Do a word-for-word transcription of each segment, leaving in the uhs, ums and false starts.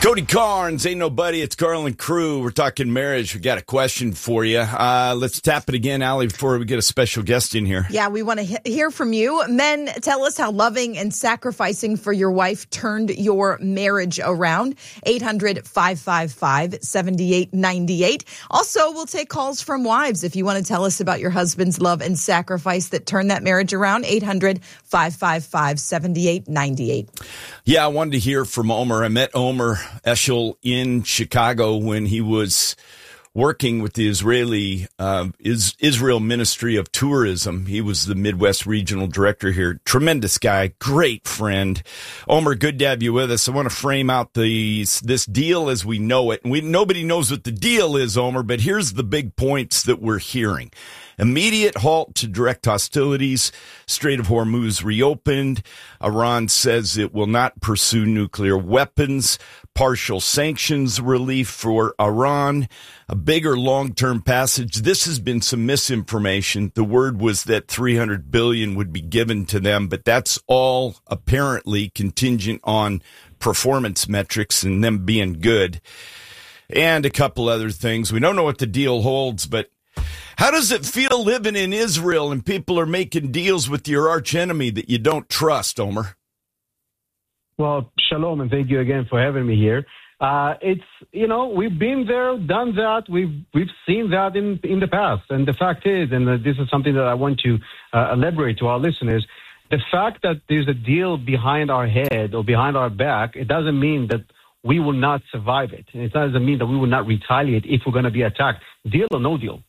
Cody Carnes, ain't nobody. It's Garland Crew. We're talking marriage. We got a question for you. Uh, let's tap it again, Allie, before we get a special guest in here. Yeah, we want to he- hear from you. Men, tell us how loving and sacrificing for your wife turned your marriage around. eight hundred, five five five, seven eight nine eight. Also, we'll take calls from wives if you want to tell us about your husband's love and sacrifice that turned that marriage around. eight hundred, five five five, seven eight nine eight. Yeah, I wanted to hear from Omer. I met Omer Eshel in Chicago when he was working with the Israeli uh, is Israel Ministry of Tourism. He was the Midwest Regional Director here. Tremendous guy, great friend. Omer, good to have you with us. I want to frame out the this deal as we know it. And we nobody knows what the deal is, Omer, but here's the big points that we're hearing. Immediate halt to direct hostilities. Strait of Hormuz reopened. Iran says it will not pursue nuclear weapons. Partial sanctions relief for Iran. A bigger long-term passage. This has been some misinformation. The word was that three hundred billion dollars would be given to them, but that's all apparently contingent on performance metrics and them being good. And a couple other things. We don't know what the deal holds, but how does it feel living in Israel and people are making deals with your archenemy that you don't trust, Omer? Well, shalom, and thank you again for having me here. Uh, it's, you know, we've been there, done that. We've we've seen that in, in the past. And the fact is, and this is something that I want to uh, elaborate to our listeners, the fact that there's a deal behind our head or behind our back, it doesn't mean that we will not survive it. It doesn't mean that we will not retaliate if we're going to be attacked, deal or no deal.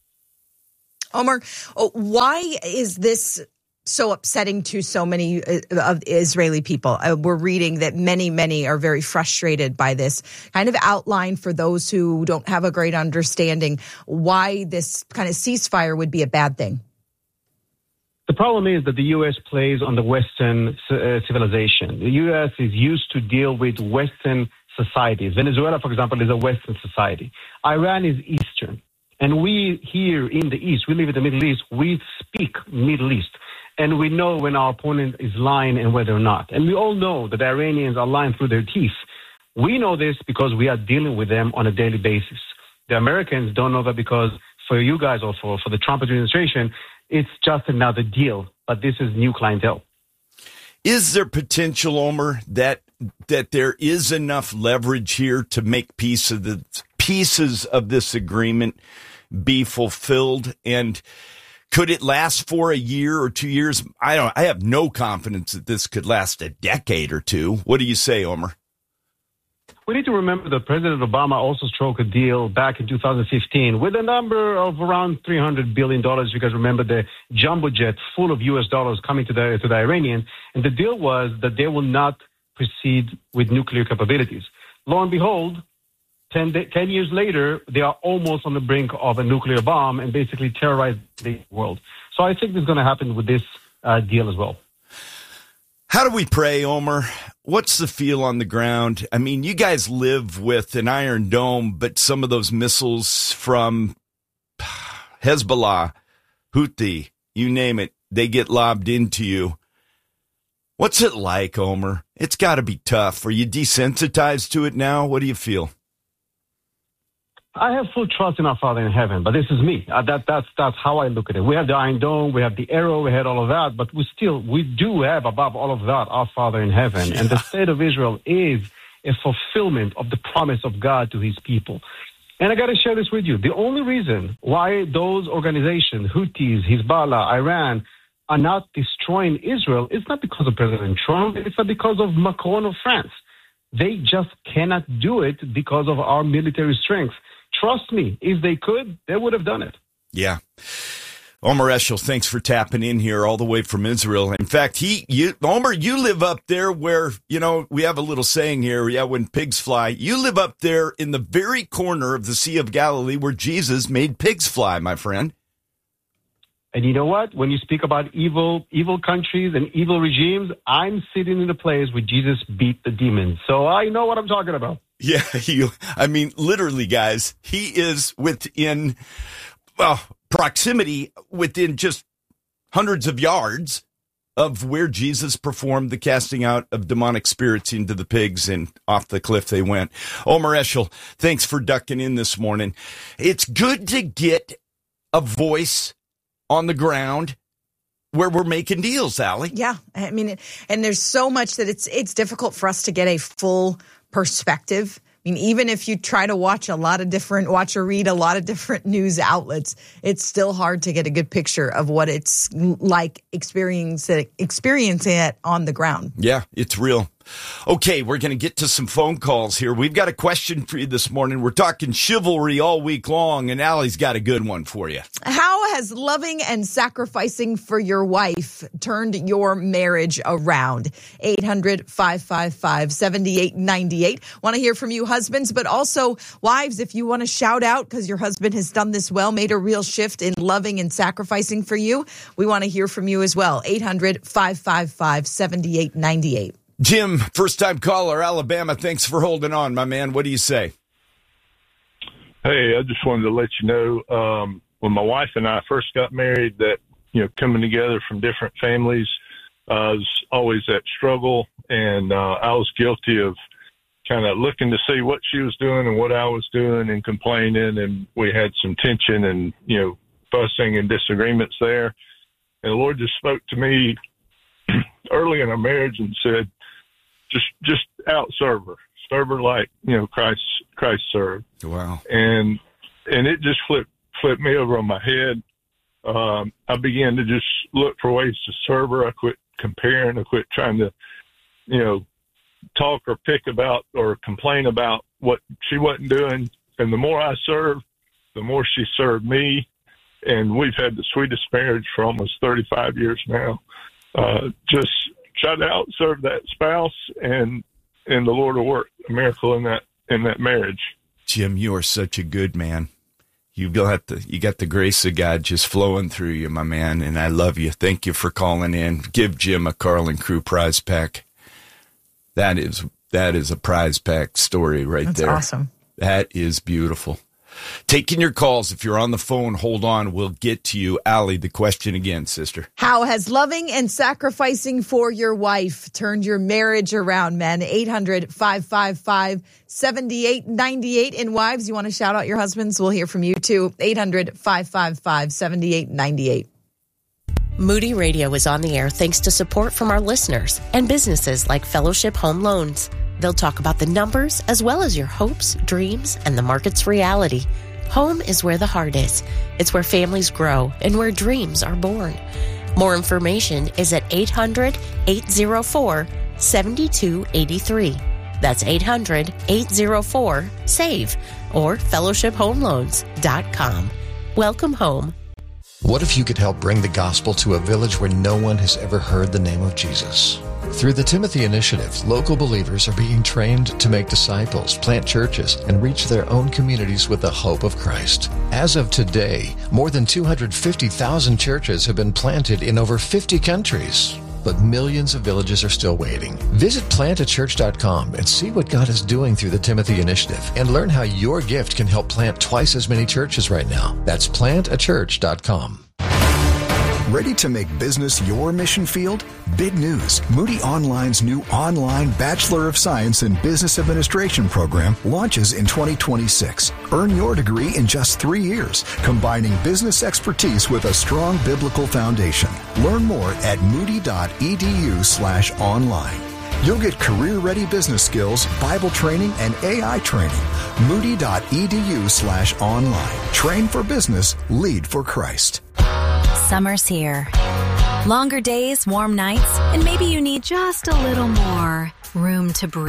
Omer, why is this so upsetting to so many uh, of Israeli people? Uh, we're reading that many, many are very frustrated by this. Kind of outline for those who don't have a great understanding why this kind of ceasefire would be a bad thing. The problem is that the U S plays on the Western uh, civilization. The U S is used to deal with Western societies. Venezuela, for example, is a Western society. Iran is Eastern. And we here in the East, we live in the Middle East, we speak Middle East. And we know when our opponent is lying and whether or not. And we all know that the Iranians are lying through their teeth. We know this because we are dealing with them on a daily basis. The Americans don't know that because for you guys or for, for the Trump administration, it's just another deal. But this is new clientele. Is there potential, Omer, that that there is enough leverage here to make piece of the pieces of this agreement be fulfilled? And could it last for a year or two years? I don't. I have no confidence that this could last a decade or two. What do you say, Omer? We need to remember that President Obama also struck a deal back in two thousand fifteen with a number of around three hundred billion dollars. You guys remember the jumbo jet full of U S dollars coming to the to the Iranians. And the deal was that they will not proceed with nuclear capabilities. Lo and behold, ten, ten years later, they are almost on the brink of a nuclear bomb and basically terrorize the world. So I think this is going to happen with this uh, deal as well. How do we pray, Omer? What's the feel on the ground? I mean, you guys live with an Iron Dome, but some of those missiles from Hezbollah, Houthi, you name it, they get lobbed into you. What's it like, Omer? It's got to be tough. Are you desensitized to it now? What do you feel? I have full trust in our Father in heaven, but this is me. Uh, that, that's that's how I look at it. We have the Iron Dome, we have the Arrow, we had all of that, but we still, we do have above all of that our Father in heaven. Yeah. And the state of Israel is a fulfillment of the promise of God to his people. And I got to share this with you. The only reason why those organizations, Houthis, Hezbollah, Iran, are not destroying Israel is not because of President Trump, it's not because of Macron of France. They just cannot do it because of our military strength. Trust me, if they could, they would have done it. Yeah. Omer Eshel, thanks for tapping in here all the way from Israel. In fact, he, you, Omer, you live up there where, you know, we have a little saying here, yeah, when pigs fly. You live up there in the very corner of the Sea of Galilee where Jesus made pigs fly, my friend. And you know what? When you speak about evil, evil countries and evil regimes, I'm sitting in the place where Jesus beat the demons. So I know what I'm talking about. Yeah, you, I mean, literally, guys, he is within, well, proximity within just hundreds of yards of where Jesus performed the casting out of demonic spirits into the pigs, and off the cliff they went. Omer Eshel, thanks for ducking in this morning. It's good to get a voice on the ground where we're making deals, Allie. Yeah, I mean, and there's so much that it's it's difficult for us to get a full perspective. I mean, even if you try to watch a lot of different, watch or read a lot of different news outlets, it's still hard to get a good picture of what it's like experiencing, experiencing it on the ground. Yeah, it's real. Okay, we're going to get to some phone calls here. We've got a question for you this morning. We're talking chivalry all week long, and Allie's got a good one for you. How has loving and sacrificing for your wife turned your marriage around? eight hundred, five five five, seven eight nine eight. Want to hear from you, husbands, but also wives, if you want to shout out because your husband has done this well, made a real shift in loving and sacrificing for you. We want to hear from you as well. eight hundred, five five five, seven eight nine eight. Jim, first-time caller, Alabama, thanks for holding on, my man. What do you say? Hey, I just wanted to let you know, um, when my wife and I first got married, that, you know, coming together from different families uh, was always that struggle, and uh, I was guilty of kind of looking to see what she was doing and what I was doing and complaining, and we had some tension and, you know, fussing and disagreements there. And the Lord just spoke to me early in our marriage and said, just just out-serve her. Serve her like, you know, Christ Christ served. Wow. And and it just flipped flipped me over on my head. Um, I began to just look for ways to serve her. I quit comparing. I quit trying to, you know, talk or pick about or complain about what she wasn't doing. And the more I served, the more she served me. And we've had the sweetest marriage for almost thirty-five years now. Uh, just try to out-serve that spouse, and and the Lord will work a miracle in that in that marriage. Jim, you are such a good man. You got the you got the grace of God just flowing through you, my man, and I love you. Thank you for calling in. Give Jim a Carlin Crew prize pack. That is that is a prize pack story right That's there. That's awesome. That is beautiful. Taking your calls. If you're on the phone, hold on. We'll get to you. Allie, the question again, sister. How has loving and sacrificing for your wife turned your marriage around, men? eight hundred, five five five, seven eight nine eight. And wives, you want to shout out your husbands? We'll hear from you too. eight hundred, five five five, seven eight nine eight. Moody Radio is on the air thanks to support from our listeners and businesses like Fellowship Home Loans. They'll talk about the numbers as well as your hopes, dreams, and the market's reality. Home is where the heart is. It's where families grow and where dreams are born. More information is at eight hundred, eight oh four, seven two eight three. That's eight hundred, eight oh four, S A V E or fellowship home loans dot com. Welcome home. What if you could help bring the gospel to a village where no one has ever heard the name of Jesus? Through the Timothy Initiative, local believers are being trained to make disciples, plant churches, and reach their own communities with the hope of Christ. As of today, more than two hundred fifty thousand churches have been planted in over fifty countries. But millions of villages are still waiting. Visit plant a church dot com and see what God is doing through the Timothy Initiative and learn how your gift can help plant twice as many churches right now. That's plant a church dot com. Ready to make business your mission field? Big news. Moody Online's new online Bachelor of Science in Business Administration program launches in twenty twenty-six. Earn your degree in just three years, combining business expertise with a strong biblical foundation. Learn more at moody.edu slash online. You'll get career-ready business skills, Bible training, and A I training. Moody.edu slash online. Train for business, lead for Christ. Summer's here. Longer days, warm nights, and maybe you need just a little more room to breathe.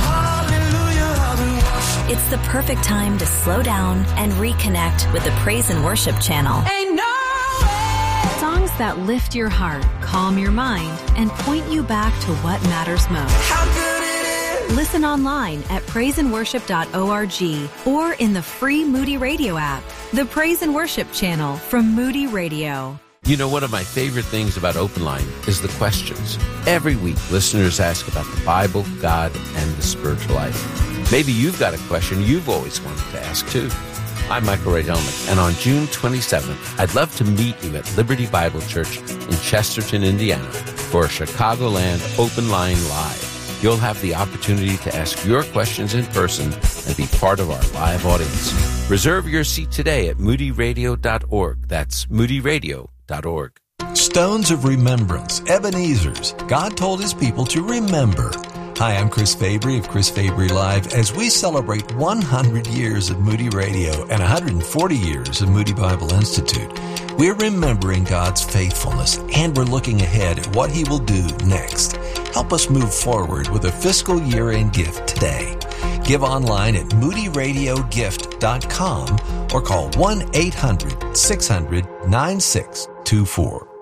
It's the perfect time to slow down and reconnect with the Praise and Worship channel. Ain't no way. Songs that lift your heart, calm your mind, and point you back to what matters most. How good it is. Listen online at praise and worship dot org or in the free Moody Radio app. The Praise and Worship channel from Moody Radio. You know, one of my favorite things about Open Line is the questions. Every week, listeners ask about the Bible, God, and the spiritual life. Maybe you've got a question you've always wanted to ask, too. I'm Michael Ray Delmick, and on June twenty-seventh, I'd love to meet you at Liberty Bible Church in Chesterton, Indiana. for Chicagoland Open Line Live. You'll have the opportunity to ask your questions in person and be part of our live audience. Reserve your seat today at moody radio dot org. That's moody radio dot org. Stones of Remembrance, Ebenezer's. God told his people to remember. Hi, I'm Chris Fabry of Chris Fabry Live as we celebrate one hundred years of Moody Radio and one hundred forty years of Moody Bible Institute. We're remembering God's faithfulness and we're looking ahead at what he will do next. Help us move forward with a fiscal year-end gift today. Give online at moody radio gift dot com or call one eight hundred six hundred nine six two four.